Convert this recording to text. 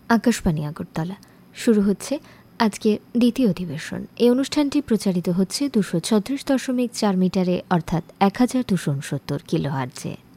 আকাশবাণী আগরতলা। শুরু হচ্ছে আজকে দ্বিতীয় অধিবেশন। এই অনুষ্ঠানটি প্রচারিত হচ্ছে 236.4 মিটারে, অর্থাৎ 1269 কিলোহার্টজে।